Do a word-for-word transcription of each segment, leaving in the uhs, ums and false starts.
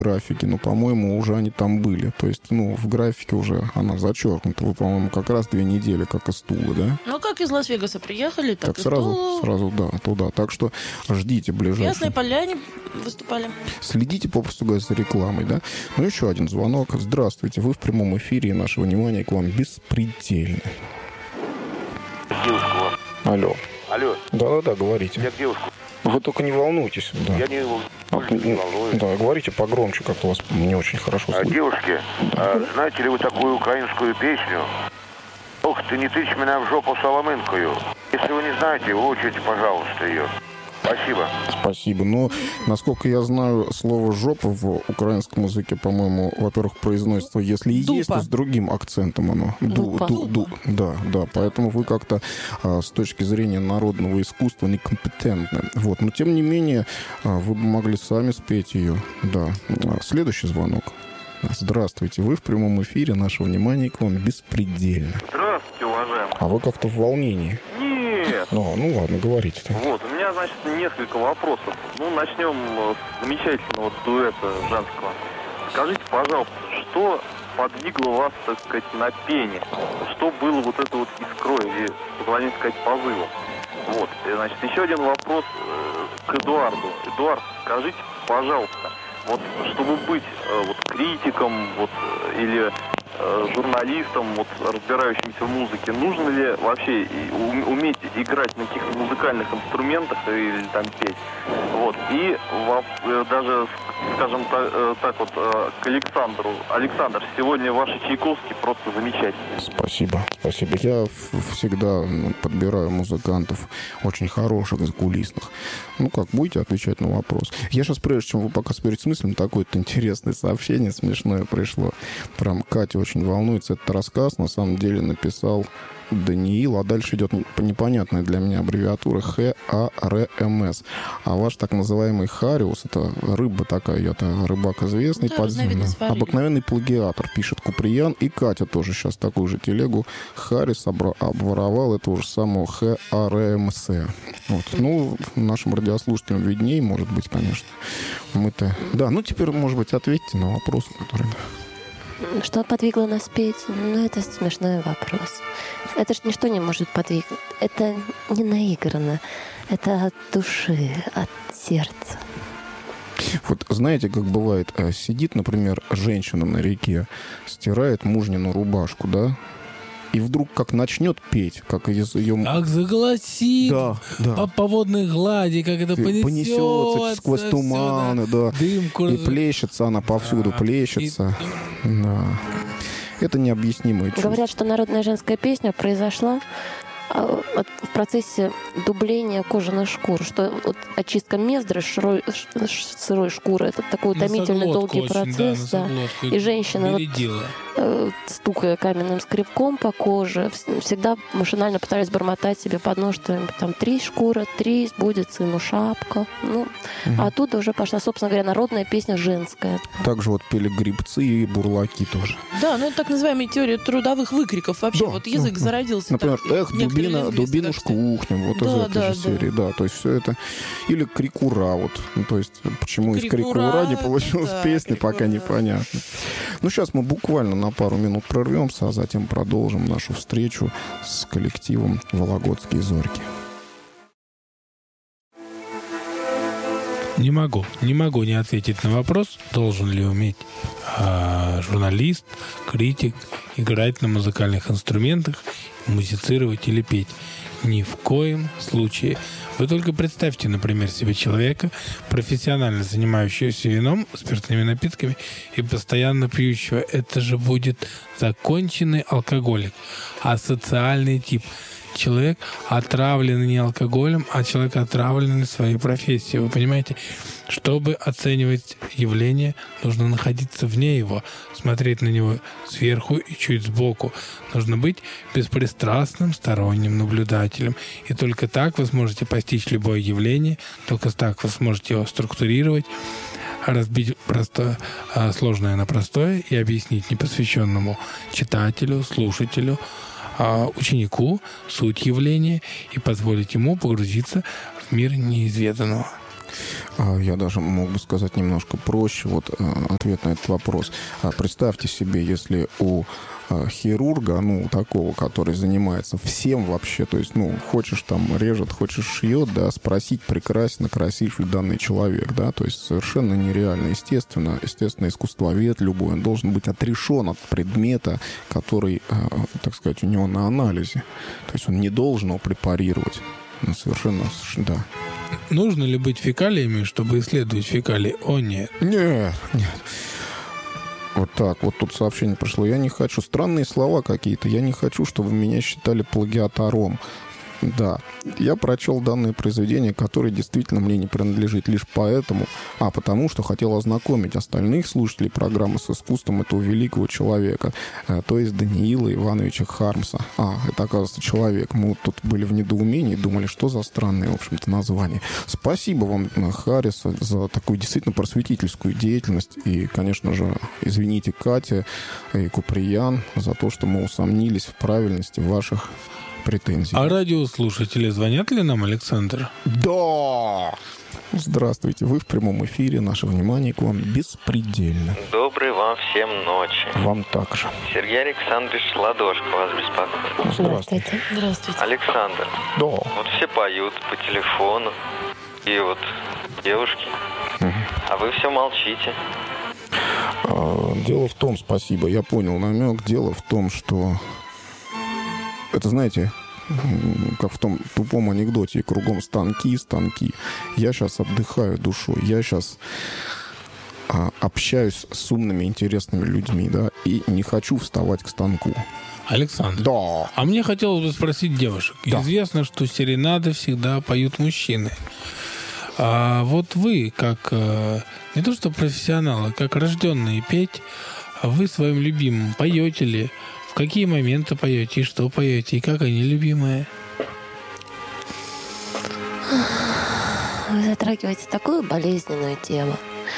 графике, но, по-моему, уже они там были. То есть, ну, в графике уже она зачеркнута. Вы, по-моему, как раз две недели, как из Тулы, да? Ну, как из Лас-Вегаса приехали, так, так и сразу, Тулу. сразу, да, туда. Так что ждите В ближайшие. Ясной Поляне выступали. Следите, попросту говоря, за рекламой, да? Ну, еще один звонок. Здравствуйте, вы в прямом эфире, и наше внимание к вам беспредельно. Девушку вам. Алло. Алло. Да-да-да, говорите. Я к девушку. Вы только не волнуйтесь, да. Я не, А, не волнуюсь. Да, говорите погромче, как-то вас не очень хорошо А, слышно. девушки, а, знаете ли вы такую украинскую песню? Ох, ты не тычь меня в жопу соломинкою. Если вы не знаете, выучите, пожалуйста, ее. Спасибо. Спасибо. Но, насколько я знаю, слово «жопа» в украинском языке, по-моему, во-первых, произносится, если и Дупа. есть, то с другим акцентом оно. Ду- Дупа. ду- ду- да, да. Поэтому вы как-то а, с точки зрения народного искусства некомпетентны. Вот. Но, тем не менее, а, вы бы могли сами спеть ее. Да. А, следующий звонок. Здравствуйте. Вы в прямом эфире. Наше внимание к вам беспредельно. Здравствуйте, уважаемый. А вы как-то в волнении. Нет. Ну, ну ладно, говорите. -то. Вот, у меня, значит, несколько вопросов. Ну, начнем с замечательного дуэта женского. Скажите, пожалуйста, что подвигло вас, так сказать, на пение? Что было вот это вот искрой или, позволим сказать, позывом? Вот, и, значит, еще один вопрос э, к Эдуарду. Эдуард, скажите, пожалуйста, вот, чтобы быть э, вот критиком, вот, э, или э, журналистом, вот, разбирающимся в музыке, нужно ли вообще и, ум, уметь играть на каких-то музыкальных инструментах или там петь? Вот, и во, э, даже, скажем так, э, так вот, э, к Александру. Александр, сегодня ваши Чайковские просто замечательные. Спасибо, спасибо. Я в- всегда ну, подбираю музыкантов очень хороших, закулисных. Ну как, будете отвечать на вопрос? Я сейчас, прежде чем вы пока спорите с мыслями, такое-то интересное сообщение смешное пришло. Прям Катя очень волнуется. Этот рассказ на самом деле написал Даниил, а дальше идет непонятная для меня аббревиатура Х А Р М С. А ваш так называемый Хариус, это рыба такая, это рыбак известный, Да, подземный, разновидность форели. обыкновенный плагиатор, пишет Куприян. И Катя тоже сейчас такую же телегу Харрис обра- обворовал этого же самого Х А Р М С. Вот. Ну, нашим радиослушателям виднее, может быть, конечно. Мы-то... Да, ну теперь, может быть, ответьте на вопрос, который... Что подвигло нас петь? Ну, это смешной вопрос. Это же ничто не может подвигать. Это не наигранно. Это от души, от сердца. Вот знаете, как бывает, э, сидит, например, женщина на реке, стирает мужнину рубашку, да? И вдруг как начнет петь, как из ее... Как заголосит Да, да. по, по водной глади, как это понесется. Понесется сквозь туманы, да. Дымку. И плещется она повсюду, Да, плещется. Да. Это необъяснимое чувство. Говорят, что народная женская песня произошла а, от- в процессе дубления кожаных шкур, что вот очистка мездры широй- ш- ш- сырой шкуры — это такой утомительный долгий процесс, да. И женщина вот, э, стукая каменным скребком по коже, вс- всегда машинально пытались бормотать себе под нос что-нибудь там: три шкура, три, будет сыну шапка. Ну, Мгм. а оттуда уже пошла, собственно говоря, народная песня женская. Также вот пели грибцы и бурлаки тоже. Да, ну это так называемая теория трудовых выкриков. Вообще, Да, вот язык да, да. зародился. Например, так, эх, некоторые дубина, лингвисты дубинушку так считают. ухнем, вот Да, из этой да, же да. серии, да, то есть все это, или крикура, вот, ну, то есть почему из Крикура, крикура не получилась да, песня, пока крикура. непонятно. Ну, сейчас мы буквально на пару минут прервемся, а затем продолжим нашу встречу с коллективом «Вологодские зорьки». Не могу, не могу не ответить на вопрос, должен ли уметь а, журналист, критик играть на музыкальных инструментах, музицировать или петь. Ни в коем случае. Вы только представьте, например, себе человека, профессионально занимающегося вином, спиртными напитками и постоянно пьющего. Это же будет законченный алкоголик, асоциальный тип. Человек отравленный не алкоголем, а человек отравленный своей профессией. Вы понимаете? Чтобы оценивать явление, нужно находиться вне его, смотреть на него сверху и чуть сбоку. Нужно быть беспристрастным сторонним наблюдателем. И только так вы сможете постичь любое явление, только так вы сможете его структурировать, разбить простое, а, сложное на простое и объяснить непосвященному читателю, слушателю, ученику суть явления и позволить ему погрузиться в мир неизведанного. Я даже мог бы сказать немножко проще вот ответ на этот вопрос. Представьте себе, если у хирурга, ну, такого, который занимается всем вообще, то есть, ну, хочешь там режет, хочешь шьет, да, спросить, прекрасно, красив ли данный человек, да, то есть совершенно нереально. Естественно, естественно, искусствовед любой, он должен быть отрешен от предмета, который, так сказать, у него на анализе. То есть он не должен его препарировать. Ну, совершенно, да. Нужно ли быть фекалиями, чтобы исследовать фекалии? О, нет. Нет, нет. Вот так, вот тут сообщение пришло. Я не хочу, странные слова какие-то, я не хочу, чтобы меня считали плагиатором. Да, я прочел данное произведение, которое действительно мне не принадлежит лишь поэтому, а потому что хотел ознакомить остальных слушателей программы с искусством этого великого человека, то есть Даниила Ивановича Хармса. А, это, оказывается, человек. Мы вот тут были в недоумении, думали, что за странное, в общем-то, название. Спасибо вам, Харрис, за такую действительно просветительскую деятельность. И, конечно же, извините, Катя и Куприян, за то, что мы усомнились в правильности ваших претензий. А радиослушатели звонят ли нам, Александр? Да! Здравствуйте, вы в прямом эфире. Наше внимание к вам беспредельно. Доброй вам всем ночи. Вам также. Сергей Александрович Ладошко вас беспокоит. Здравствуйте. Здравствуйте. Александр. Да. Вот все поют по телефону. И вот девушки. Угу. А вы все молчите. А, дело в том, спасибо, я понял намек. Дело в том, что... Это, знаете, как в том тупом анекдоте, кругом станки, станки. Я сейчас отдыхаю душой, я сейчас а, общаюсь с умными, интересными людьми, да, и не хочу вставать к станку. Александр, да. А мне хотелось бы спросить девушек. Да. Известно, что серенады всегда поют мужчины. А вот вы, как не то что профессионалы, как рожденные петь, вы своим любимым поете ли? В какие моменты поете, и что поете, и как они любимые? Вы затрагиваете такую болезненную тему.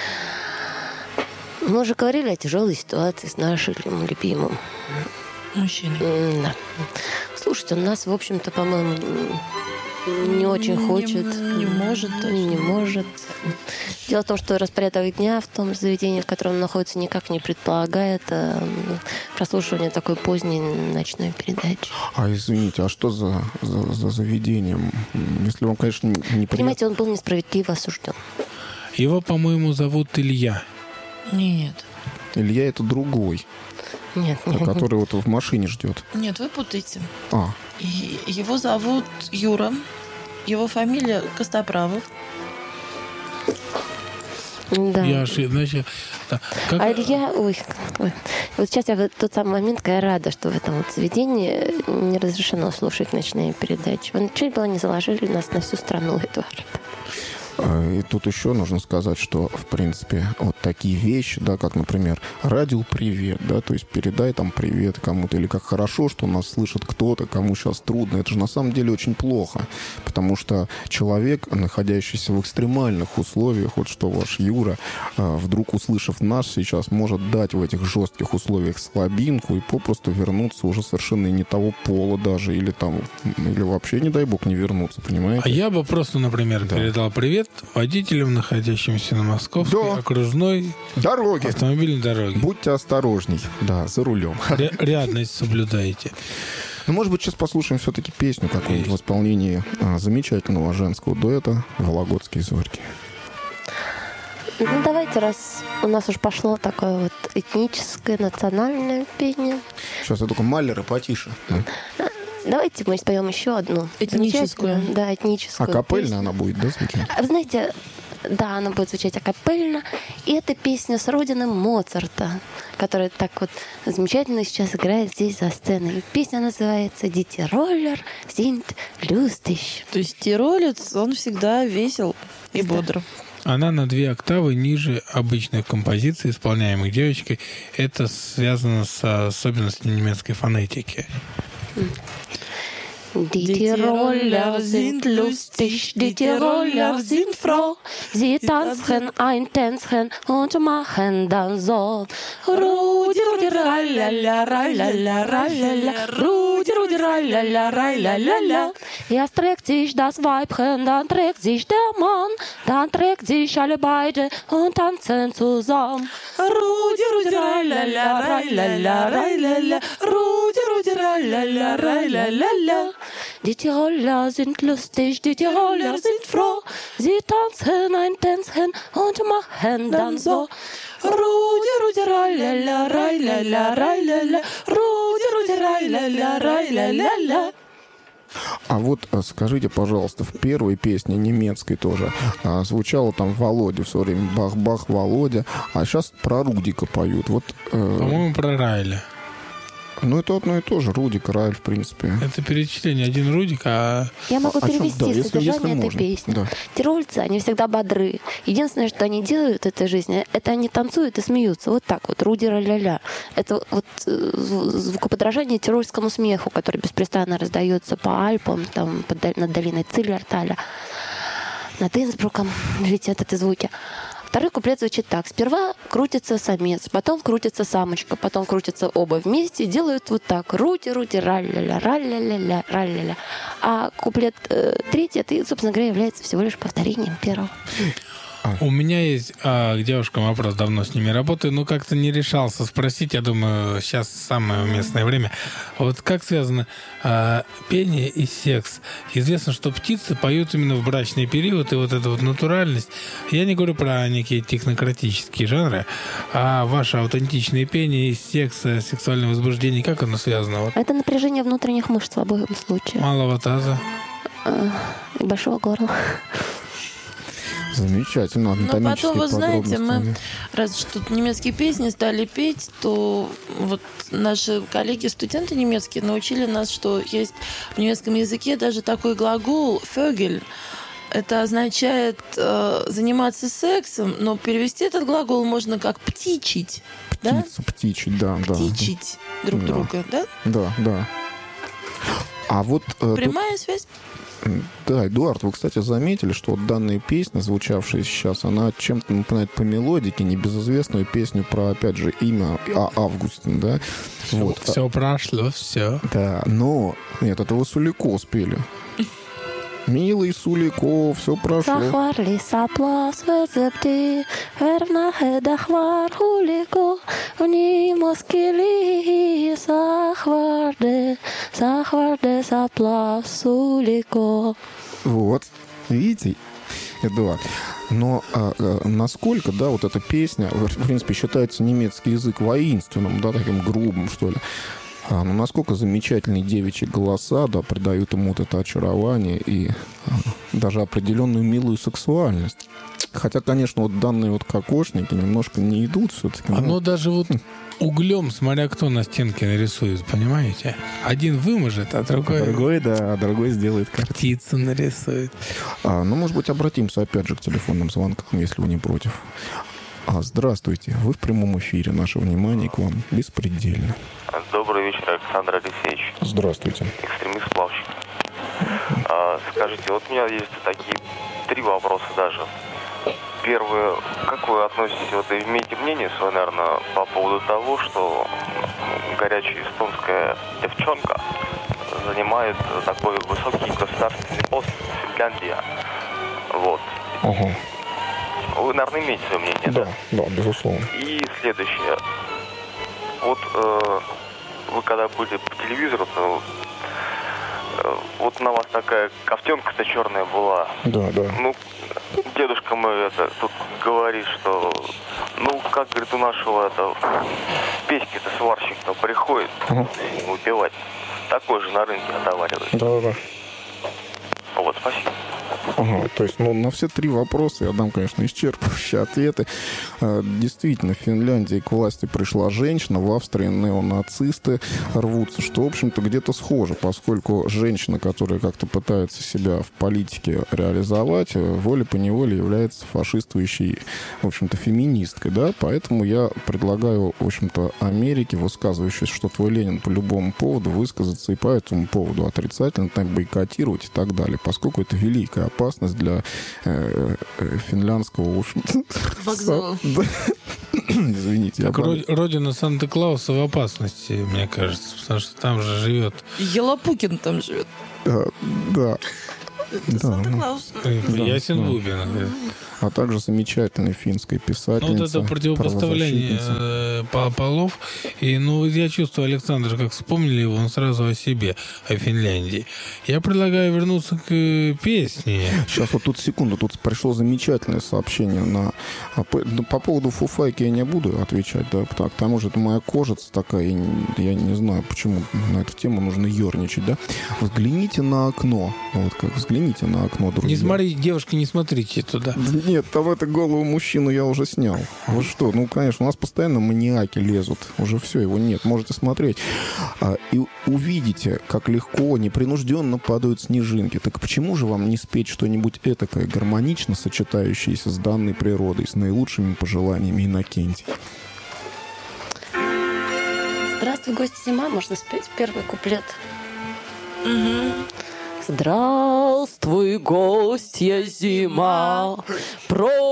Мы уже говорили о тяжелой ситуации с нашим любимым мужчиной. Да. Слушайте, он нас, в общем-то, по-моему, не очень не, хочет. Не может. Точно. Не может. Дело в том, что распорядок дня в том заведении, в котором он находится, никак не предполагает а, прослушивание такой поздней ночной передачи. А извините, а что за, за, за заведением? Если вам, конечно, не приятно... Понимаете, он был несправедливо осужден. Его, по-моему, зовут Илья. Нет. Илья — это другой. Нет, нет. Который вот в машине ждет. Нет, вы путаете. А. И его зовут Юра. Его фамилия Костоправов. Да. Я ошиб... Значит, да. Как... А Илья... Ой, ой. Вот сейчас я в тот самый момент, когда я рада, что в этом вот заведении не разрешено слушать ночные передачи. Вы чуть было не заложили нас на всю страну, Эдуард. И тут еще нужно сказать, что, в принципе, вот такие вещи, да, как, например, радио «Привет», да, то есть передай там привет кому-то, или как хорошо, что нас слышит кто-то, кому сейчас трудно, это же на самом деле очень плохо, потому что человек, находящийся в экстремальных условиях, вот что ваш Юра, вдруг услышав нас сейчас, может дать в этих жестких условиях слабинку и попросту вернуться уже совершенно не того пола даже, или там, или вообще, не дай бог, не вернуться, понимаете? А я бы просто, например, да. передал привет водителям, находящимся на Московской да. окружной дороге. автомобильной дороге. Будьте осторожней, да, за рулем. Ря- рядность соблюдайте. Ну, может быть, сейчас послушаем все-таки песню какую-нибудь в исполнении а, замечательного женского дуэта «Вологодские зорьки». Ну, давайте, раз у нас уж пошло такое вот этническое, национальное пение. Сейчас я только Маллера потише. Да. Давайте мы споем еще одну. Этническую. Да, этническую. Акапельно песню. Она будет, да, звучать? Вы знаете, да, она будет звучать акапельно. И это песня с родины Моцарта, которая так вот замечательно сейчас играет здесь за сценой. Песня называется «Die Tiroler sind lustig». То есть тиролец, он всегда весел и да. бодр. Она на две октавы ниже обычной композиции, исполняемой девочкой. Это связано с особенностями немецкой фонетики. Die Tiroler sind lustig, die Tiroler sind froh. Sie tanzen ein Tänzchen und machen dann so. Rudi, Rudi, ralala, ralala, ralala. Rudi, Rudi, ralala, ralala. Erst trägt sich das Weibchen, dann trägt sich der Mann, dann trägt sich alle beide und tanzen zusammen. Rudi, Rudi, ralala, ralala, ralala. Rudi, Rudi, ralala, ralala. Die Tiroler sind lustig, die Tiroler sind froh. Sie tanzen ein Tänzchen und machen dann so. Rudi, Rudi, ralala, ralala, ralala. Rudi, Rudi, ralala, ralala. А вот скажите, пожалуйста, в первой песне немецкой тоже а, звучало там Володя все время, бах-бах, Володя, а сейчас про Рудика поют. Вот, э... По-моему, про Райля. Ну, это одно и то же, Рудик, Райль, в принципе. Это перечисление. Один Рудик, а... Я могу а перевести чем, да, если, содержание если этой можно. песни. Да. Тирольцы, они всегда бодры. Единственное, что они делают в этой жизни, это они танцуют и смеются. Вот так вот, Руди ля-ля-ля. Это вот звукоподражание тирольскому смеху, который беспрестанно раздается по Альпам, там, над долиной Циллерталя, над Инсбруком летят эти звуки. Второй куплет звучит так. Сперва крутится самец, потом крутится самочка, потом крутятся оба вместе, делают вот так. Рути, рути, ралля-ля, ралля-ля-ля, ралля-ля. А куплет э, третий, это, собственно говоря, является всего лишь повторением первого. У меня есть а, к девушкам вопрос, давно с ними работаю, но как-то не решался спросить, я думаю, сейчас самое уместное время. Вот как связано а, пение и секс? Известно, что птицы поют именно в брачный период, и вот эта вот натуральность. Я не говорю про некие технократические жанры, а ваше аутентичное пение и секс, сексуальное возбуждение, как оно связано? Вот. Это напряжение внутренних мышц в обоих случаях. Малого таза. И большого горла. Замечательно. Но потом, вы знаете, мы, раз что тут немецкие песни стали петь, то вот наши коллеги-студенты немецкие научили нас, что есть в немецком языке даже такой глагол «фёгель». Это означает э, заниматься сексом, но перевести этот глагол можно как «птичить». Птица, да? птичить, да. Птичить да. друг да. друга, да? Да, да. А вот... Э, Прямая тут... связь? Да, Эдуард, вы, кстати, заметили, что вот данная песня, звучавшая сейчас, она чем-то напоминает по мелодике небезызвестную песню про, опять же, имя а, Августин, да? Все, вот. все прошло, все. Да, но... Нет, это вы Сулико спели. Милый Сулико, все прошло. Захварли саплас везепти, вернахе дахвар хулико, уни москили захварде, захварде саплас сулико. Вот, видите, Эдуард. Но а, а, насколько, да, вот эта песня, в принципе, считается немецкий язык воинственным, да, таким грубым, что ли. А, ну, насколько замечательные девичьи голоса, да, придают ему вот это очарование и а, даже определенную милую сексуальность. Хотя, конечно, вот данные вот кокошники немножко не идут все-таки. Оно ну... даже вот углем, смотря кто на стенке нарисует, понимаете? Один выможет, а другой... А другой, да, а другой сделает картину. Птицу нарисует. А, ну, может быть, обратимся опять же к телефонным звонкам, если вы не против. А, здравствуйте, вы в прямом эфире. Наше внимание к вам беспредельно. Добрый вечер, Александр Алексеевич. Здравствуйте. Экстремист-плавщик. А, скажите, вот у меня есть такие три вопроса даже. Первое, как вы относитесь, вот имеете мнение свое, наверное, по поводу того, что горячая эстонская девчонка занимает такой высокий государственный пост в Финляндии. Вот. Ага. Вы, наверное, имеете свое мнение, да? Да, да, безусловно. И следующее. Вот э, вы когда были по телевизору, то э, вот на вас такая кофтенка-то черная была. Да, да. Ну, дедушка мой это тут говорит, что ну, как, говорит, у нашего это печки-то сварщик-то приходит uh-huh. выпивать. Такой же на рынке отоваривает. Да, да. Вот, спасибо. Ага, то есть, ну, на все три вопроса я дам, конечно, исчерпывающие ответы. Действительно, в Финляндии к власти пришла женщина, в Австрии неонацисты рвутся, что, в общем-то, где-то схоже, поскольку женщина, которая как-то пытается себя в политике реализовать, волей-поневолей является фашистующей, в общем-то, феминисткой, да, поэтому я предлагаю, в общем-то, Америке, высказывающей, что твой Ленин по любому поводу, высказаться и по этому поводу отрицательно, там, бойкотировать и так далее, поскольку это великая опасность для э, э, финляндского, в общем-то... Вокзала. Извините. Так я родина Санта-Клауса в опасности, мне кажется, потому что там же живет... Елопукин там живет. Да, да. Это да, Санта-Клаус. Да, Ясен да. Бубин. А также замечательной финской писательница. Ну, вот это противопоставление э, полов. И, ну, я чувствую, Александр, как вспомнили его, он сразу о себе, о Финляндии. Я предлагаю вернуться к песне. Сейчас вот тут секунду, тут пришло замечательное сообщение на... По, по поводу фуфайки я не буду отвечать, да, к тому же это моя кожица такая, и я не знаю, почему на эту тему нужно ерничать, да. Взгляните на окно, вот как, взгляните на окно, друзья. Не смотрите, девушки, не смотрите туда. Нет, там это голову мужчину я уже снял. Вы что? Ну, конечно, у нас постоянно маньяки лезут. Уже все, его нет. Можете смотреть. А, и увидите, как легко, непринужденно падают снежинки. Так почему же вам не спеть что-нибудь этакое, гармонично сочетающееся с данной природой, с наилучшими пожеланиями Иннокентия? Здравствуй, гость зима. Можно спеть первый куплет? Угу. Здравствуй, гостья зима, про